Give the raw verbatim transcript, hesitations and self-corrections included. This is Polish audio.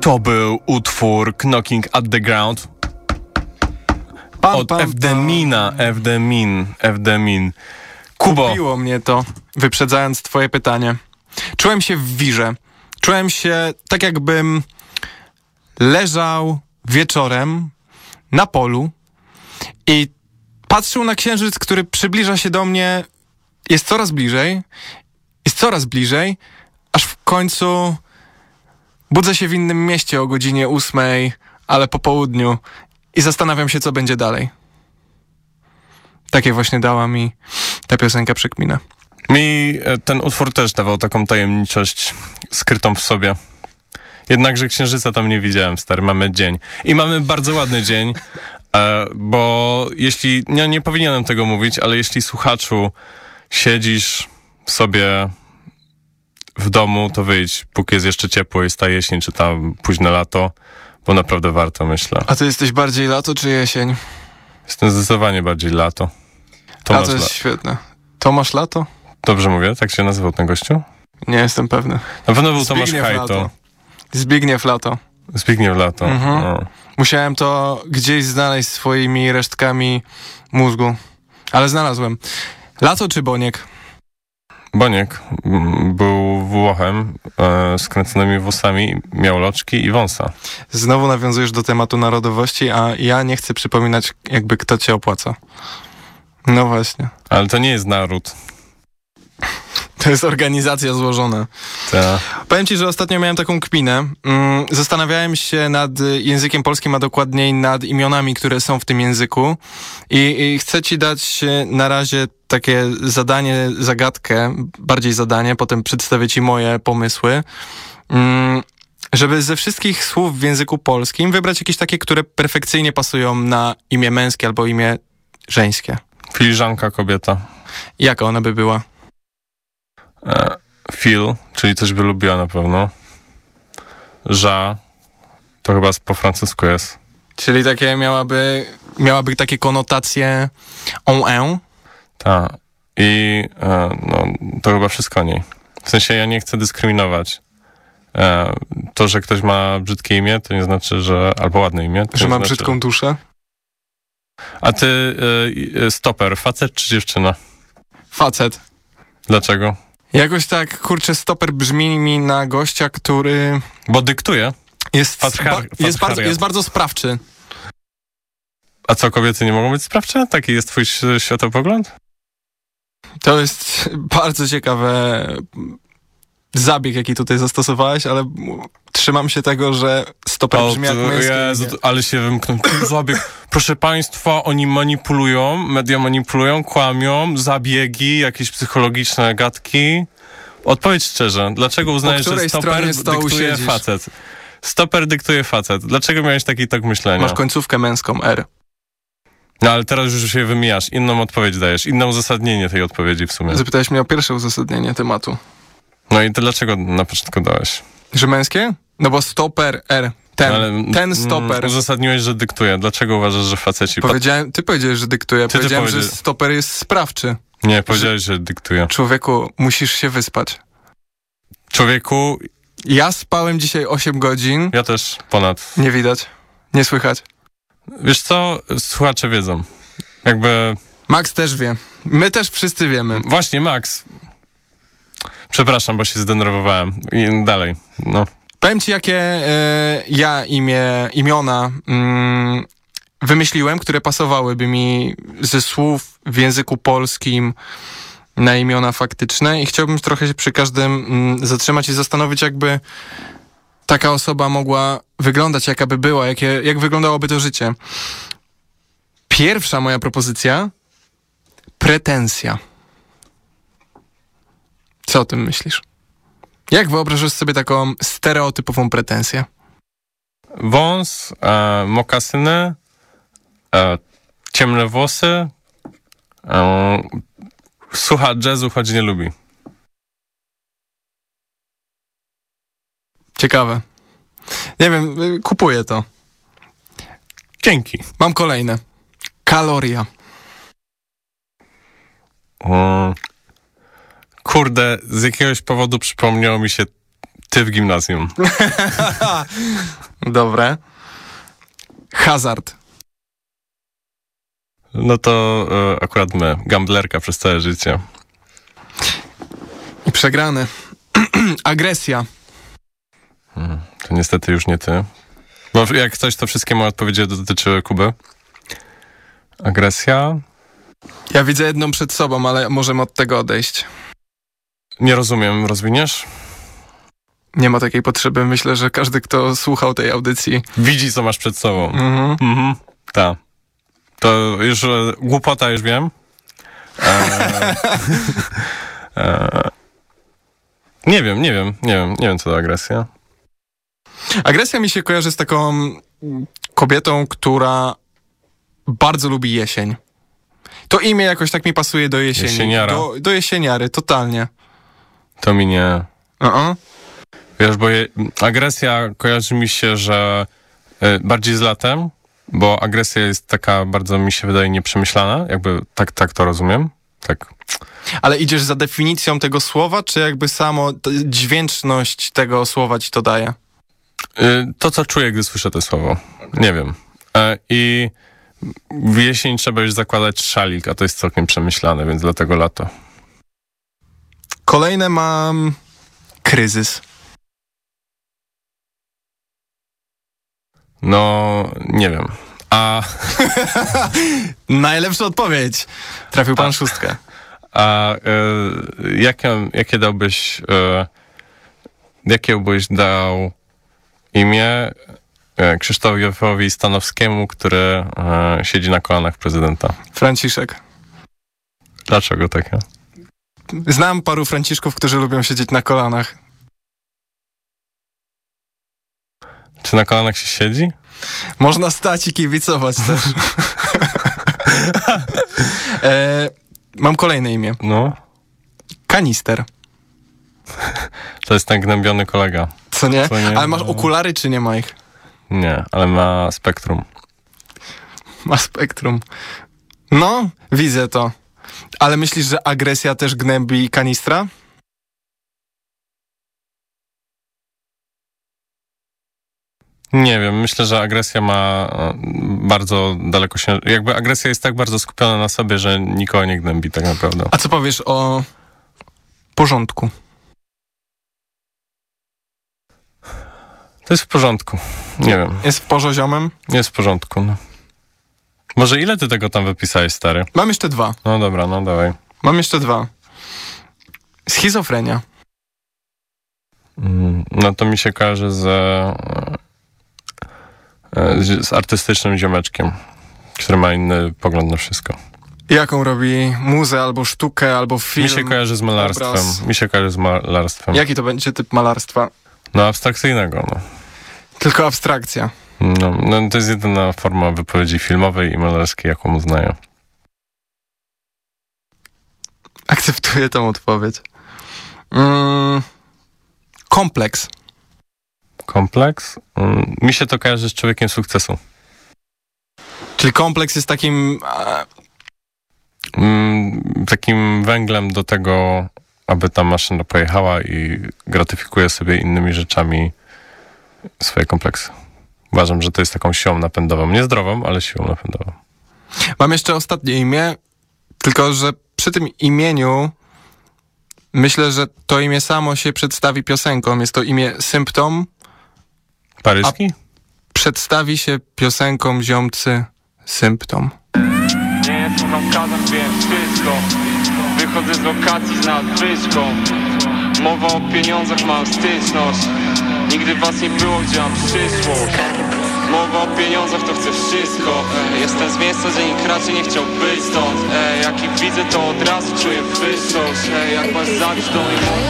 To był utwór Knocking at the Ground Pam, od pam, F D Mina, F D Min, F D Min. Kubo. Kupiło mnie to, wyprzedzając twoje pytanie. Czułem się w wirze. Czułem się tak, jakbym leżał wieczorem na polu i patrzył na księżyc, który przybliża się do mnie, jest coraz bliżej, jest coraz bliżej, aż w końcu budzę się w innym mieście o godzinie ósmej, ale po południu i zastanawiam się, co będzie dalej. Takie właśnie dała mi ta piosenka Przekmina. Mi ten utwór też dawał taką tajemniczość skrytą w sobie. Jednakże księżyca tam nie widziałem, stary. Mamy dzień. I mamy bardzo ładny dzień, e, bo jeśli... Nie, nie powinienem tego mówić, ale jeśli słuchaczu siedzisz sobie w domu, to wyjdź, póki jest jeszcze ciepło, jest ta jesień, czy tam późne lato, bo naprawdę warto, myślę. A ty jesteś bardziej lato czy jesień? Jestem zdecydowanie bardziej lato. Tomasz A to jest la- świetne. Tomasz Lato? Dobrze mówię? Tak się nazywał ten gościu? Nie jestem pewny. Na pewno był Zbigniew Tomasz Hajto. Lato. Zbigniew Lato. Zbigniew Lato. Mhm. No. Musiałem to gdzieś znaleźć swoimi resztkami mózgu. Ale znalazłem. Lato czy Boniek? Boniek m, był Włochem e, z kręconymi włosami, miał loczki i wąsa. Znowu nawiązujesz do tematu narodowości, a ja nie chcę przypominać, jakby kto cię opłaca. No właśnie. Ale to nie jest naród. To jest organizacja złożona. Ta. Powiem ci, że ostatnio miałem taką kpinę. Mm, zastanawiałem się nad językiem polskim, a dokładniej nad imionami, które są w tym języku. I, i chcę ci dać na razie takie zadanie, zagadkę, bardziej zadanie, potem przedstawię ci moje pomysły. Mm, żeby ze wszystkich słów w języku polskim wybrać jakieś takie, które perfekcyjnie pasują na imię męskie albo imię żeńskie. Filiżanka kobieta. Jaka ona by była? E, fil, czyli coś by lubiła na pewno. Ża, to chyba po francusku jest. Czyli takie miałaby, miałaby takie konotacje on en. Tak. I e, no, to chyba wszystko o niej. W sensie ja nie chcę dyskryminować. E, to, że ktoś ma brzydkie imię, to nie znaczy, że... Albo ładne imię. To że nie ma znaczy, brzydką duszę? A ty e, stoper, facet czy dziewczyna? Facet. Dlaczego? Jakoś tak, kurczę, stoper brzmi mi na gościa, który... Bo dyktuje. Jest, Fathar, ba- jest, bardzo, jest bardzo sprawczy. A co, kobiety nie mogą być sprawcze? Taki jest twój światopogląd? To jest bardzo ciekawe zabieg, jaki tutaj zastosowałeś, ale trzymam się tego, że stoper O, brzmi jak to, męskie Jezu, imię. ale się wymknął. Zabieg. Proszę państwa, oni manipulują, media manipulują, kłamią, zabiegi, jakieś psychologiczne gadki. Odpowiedz szczerze, dlaczego uznajesz, że stoper dyktuje siedzisz? facet? Stoper dyktuje facet. Dlaczego miałeś taki tok myślenia? Masz końcówkę męską, R. No ale teraz już się wymijasz, inną odpowiedź dajesz, inne uzasadnienie tej odpowiedzi w sumie. Zapytałeś mnie o pierwsze uzasadnienie tematu. No i to dlaczego na początku dałeś? Że męskie? No bo stoper, R. Ten, ale, ten stoper. Mm, uzasadniłeś, że dyktuje. Dlaczego uważasz, że faceci... Powiedziałem, ty powiedziałeś, że dyktuje. Ty, Powiedziałem, ty że stoper jest sprawczy. Nie, powiedziałeś, że dyktuje. Człowieku, musisz się wyspać. Człowieku... Ja spałem dzisiaj osiem godzin. Ja też ponad. Nie widać. Nie słychać. Wiesz co? Słuchacze wiedzą. Jakby... Max też wie. My też wszyscy wiemy. Właśnie, Max. Przepraszam, bo się zdenerwowałem. I dalej, no. Powiem ci, jakie e, ja imię, imiona mm, wymyśliłem, które pasowałyby mi ze słów w języku polskim na imiona faktyczne i chciałbym trochę się przy każdym mm, zatrzymać i zastanowić, jakby taka osoba mogła wyglądać, jaka by była, jakie, jak wyglądałoby to życie. Pierwsza moja propozycja, pretensja. Co o tym myślisz? Jak wyobrażasz sobie taką stereotypową pretensję? Wąs, e, mokasyny, e, ciemne włosy, e, słucha jazzu, choć nie lubi. Ciekawe. Nie wiem, kupuję to. Dzięki. Mam kolejne. Kaloria. Mm. Kurde, z jakiegoś powodu przypomniało mi się Ty w gimnazjum. Dobre. Hazard. No to e, akurat my. Gamblerka przez całe życie. I przegrany. Agresja. Hmm, to niestety już nie ty. Bo jak coś, to wszystkie moje odpowiedzi dotyczyły Kuby. Agresja? Ja widzę jedną przed sobą, ale możemy od tego odejść. Nie rozumiem. Rozwiniesz? Nie ma takiej potrzeby. Myślę, że każdy, kto słuchał tej audycji... Widzi, co masz przed sobą. Mhm. Mhm. Tak. To już e, głupota, już wiem. E, e, nie wiem, nie wiem, nie wiem, nie wiem, co to agresja. Agresja mi się kojarzy z taką kobietą, która bardzo lubi jesień. To imię jakoś tak mi pasuje do jesieni. Jesieniara. Do, do jesieniary, totalnie. To mi nie... Uh-uh. Wiesz, bo je, agresja kojarzy mi się, że y, bardziej z latem, bo agresja jest taka bardzo, mi się wydaje, nieprzemyślana. Jakby tak, tak to rozumiem. Tak. Ale idziesz za definicją tego słowa, czy jakby samo t- dźwięczność tego słowa ci to daje? Y, to, co czuję, gdy słyszę to słowo. Nie wiem. E, I w jesień trzeba już zakładać szalik, a to jest całkiem przemyślane, więc dlatego lato. Kolejne mam kryzys. No, nie wiem. A, Najlepsza odpowiedź. Trafił pan A. szóstkę. a y, jakie, jakie dałbyś, y, jakie byś dał imię y, Krzysztofowi Stanowskiemu, który y, siedzi na kolanach prezydenta? Franciszek. Dlaczego takie? Znam paru Franciszków, którzy lubią siedzieć na kolanach. Czy na kolanach się siedzi? Można stać i kibicować też. e, mam kolejne imię. No. Kanister. To jest ten gnębiony kolega. Co nie? Co nie? Ale masz okulary, czy nie ma ich? Nie, ale ma spektrum. Ma spektrum. No, widzę to. Ale myślisz, że agresja też gnębi kanistra? Nie wiem, myślę, że agresja ma e, bardzo daleko się... Jakby agresja jest tak bardzo skupiona na sobie, że nikogo nie gnębi tak naprawdę. A co powiesz o porządku? To jest w porządku. Nie wiem. Jest w porzoziomem? Jest w porządku, no. Może ile ty tego tam wypisałeś, stary? Mam jeszcze dwa. No dobra, no dawaj. Mam jeszcze dwa. Schizofrenia. Mm, no to mi się kojarzy z, e, z, z artystycznym ziomeczkiem, który ma inny pogląd na wszystko. Jaką robi muzę, albo sztukę, albo film? Mi się kojarzy z malarstwem. obraz. Mi się kojarzy z malarstwem. Jaki to będzie typ malarstwa? No abstrakcyjnego, no. Tylko abstrakcja. No, no. To jest jedyna forma wypowiedzi filmowej i malarskiej, jaką uznaję. Akceptuję tą odpowiedź. Mm, kompleks. Kompleks? Mm, mi się to kojarzy z człowiekiem sukcesu. Czyli kompleks jest takim... A, Mm, takim węglem do tego, aby ta maszyna pojechała i gratyfikuje sobie innymi rzeczami swoje kompleksy. Uważam, że to jest taką siłą napędową. Niezdrową, ale siłą napędową. mam jeszcze ostatnie imię, tylko że przy tym imieniu myślę, że to imię samo się przedstawi piosenką. Jest to imię Symptom. Paryski? Przedstawi się piosenką ziomcy Symptom. Nie słucham kazan, wiem wszystko. Wychodzę z lokacji z nadwyżką. Mowa o pieniądzach, mam styczność. Nigdy was nie było, gdzie mam przyszłość. Mowa o pieniądzach, to chcę wszystko. Jestem z miejsca, gdzie nikt raczej nie chciał być stąd. Jak ich widzę, to od razu czuję wyższość. Jak was zabić, to nie mogę.